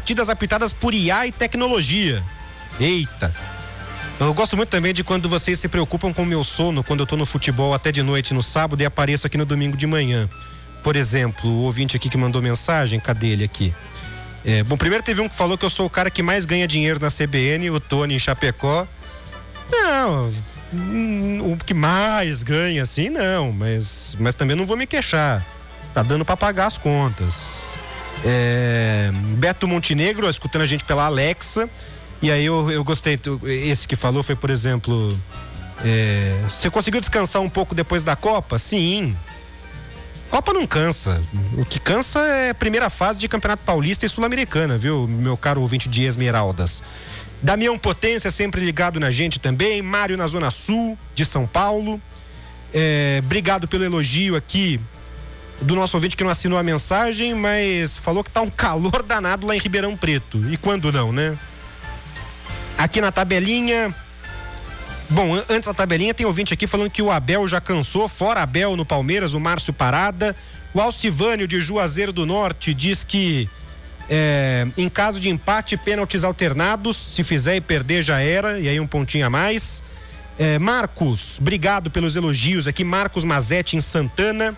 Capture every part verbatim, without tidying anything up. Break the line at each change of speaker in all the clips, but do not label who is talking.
partidas apitadas por I A e tecnologia. Eita. Eu gosto muito também de quando vocês se preocupam com o meu sono quando eu tô no futebol até de noite no sábado e apareço aqui no domingo de manhã. Por exemplo, o ouvinte aqui que mandou mensagem, cadê ele aqui? É, bom, primeiro teve um que falou que eu sou o cara que mais ganha dinheiro na C B N, o Tony em Chapecó. Não, o que mais ganha assim, não, mas, mas também não vou me queixar. Tá dando pra pagar as contas. É, Beto Montenegro, escutando a gente pela Alexa. E aí eu, eu gostei, esse que falou foi, por exemplo, é, você conseguiu descansar um pouco depois da Copa? Sim. Copa não cansa. O que cansa é a primeira fase de Campeonato Paulista e Sul-Americana, viu, meu caro ouvinte de Esmeraldas. Damião Potência sempre ligado na gente também. Mário na Zona Sul de São Paulo. É, obrigado pelo elogio aqui do nosso ouvinte que não assinou a mensagem, mas falou que tá um calor danado lá em Ribeirão Preto. E quando não, né? Aqui na tabelinha. Bom, antes da tabelinha tem ouvinte aqui falando que o Abel já cansou, fora Abel no Palmeiras, o Márcio Parada. O Alcivânio de Juazeiro do Norte diz que é, em caso de empate, pênaltis alternados, se fizer e perder já era, e aí um pontinho a mais. É, Marcos, obrigado pelos elogios aqui, Marcos Mazetti em Santana.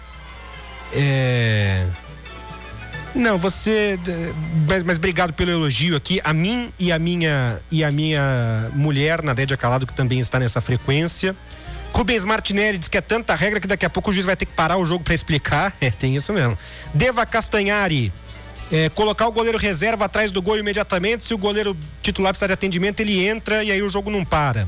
É... Não, você, mas, mas obrigado pelo elogio aqui, a mim e a minha e a minha mulher, Nadédia Calado, que também está nessa frequência. Rubens Martinelli diz que é tanta regra que daqui a pouco o juiz vai ter que parar o jogo para explicar. É, tem isso mesmo. Deva Castanhari, é, colocar o goleiro reserva atrás do gol imediatamente, se o goleiro titular precisar de atendimento, ele entra e aí o jogo não para.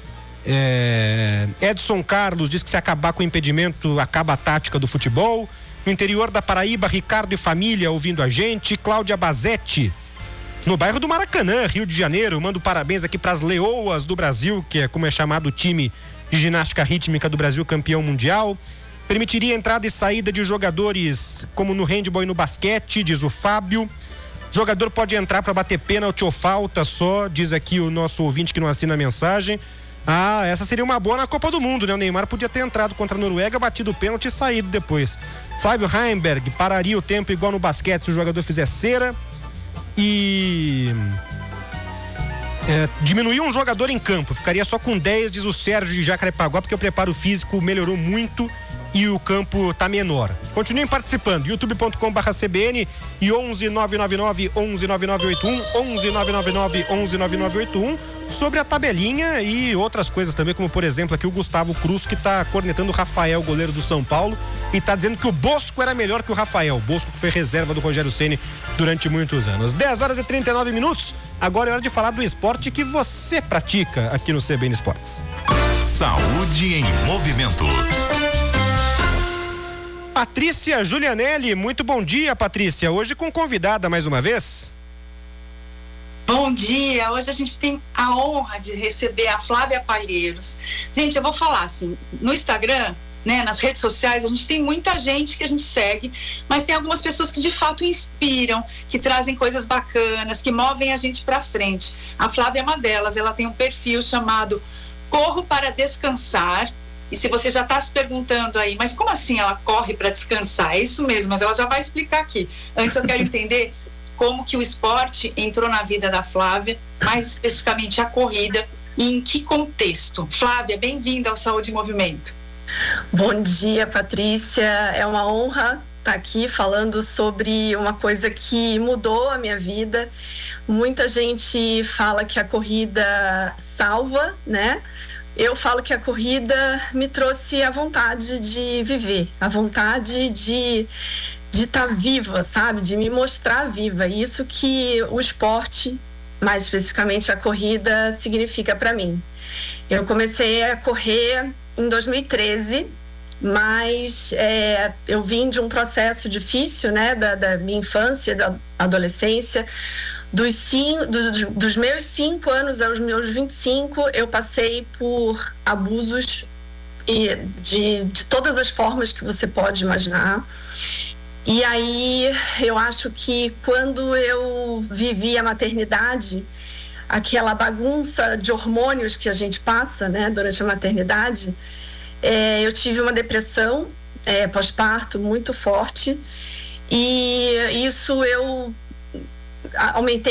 É, Edson Carlos diz que se acabar com o impedimento, acaba a tática do futebol. No interior da Paraíba, Ricardo e família ouvindo a gente. Cláudia Bazetti, no bairro do Maracanã, Rio de Janeiro, mando parabéns aqui para as Leoas do Brasil, que é como é chamado o time de ginástica rítmica do Brasil, campeão mundial. Permitiria entrada e saída de jogadores como no handball e no basquete, diz o Fábio. Jogador pode entrar para bater pênalti ou falta só, diz aqui o nosso ouvinte que não assina a mensagem. Ah, essa seria uma boa na Copa do Mundo, né? O Neymar podia ter entrado contra a Noruega, batido o pênalti e saído depois. Flávio Heimberg, pararia o tempo igual no basquete se o jogador fizer cera. E... É, diminuir um jogador em campo, ficaria só com dez, diz o Sérgio de Jacarepaguá, porque o preparo físico melhorou muito e o campo tá menor. Continuem participando, youtube ponto com barra C B N e onze nove nove nove onze nove nove oito um, onze nove nove nove onze nove nove oito um, sobre a tabelinha e outras coisas também, como por exemplo aqui o Gustavo Cruz, que tá cornetando o Rafael, goleiro do São Paulo, e tá dizendo que o Bosco era melhor que o Rafael. O Bosco que foi reserva do Rogério Ceni durante muitos anos. dez horas e trinta e nove minutos, agora é hora de falar do esporte que você pratica aqui no C B N Esportes.
Saúde em movimento.
Patrícia Julianelli, muito bom dia, Patrícia. Hoje com convidada mais uma vez.
Bom dia, hoje a gente tem a honra de receber a Flávia Palheiros. Gente, eu vou falar assim, no Instagram, né, nas redes sociais, a gente tem muita gente que a gente segue, mas tem algumas pessoas que de fato inspiram, que trazem coisas bacanas, que movem a gente para frente. A Flávia é uma delas, ela tem um perfil chamado Corro para Descansar. E se você já está se perguntando aí, mas como assim ela corre para descansar? É isso mesmo, mas ela já vai explicar aqui. Antes eu quero entender como que o esporte entrou na vida da Flávia, mais especificamente a corrida, e em que contexto. Flávia, bem-vinda ao Saúde em Movimento.
Bom dia, Patrícia. É uma honra estar aqui falando sobre uma coisa que mudou a minha vida. Muita gente fala que a corrida salva, né? Eu falo que a corrida me trouxe a vontade de viver, a vontade de de estar viva, sabe? De me mostrar viva. Isso que o esporte, mais especificamente a corrida, significa para mim. Eu comecei a correr em dois mil e treze, mas é, eu vim de um processo difícil, né? Da, da minha infância, da adolescência. Dos, cinco, dos, dos meus cinco anos aos meus vinte e cinco, eu passei por abusos e de, de todas as formas que você pode imaginar. E aí eu acho que quando eu vivi a maternidade, aquela bagunça de hormônios que a gente passa, né, durante a maternidade, é, eu tive uma depressão é, pós-parto muito forte, e isso eu aumentei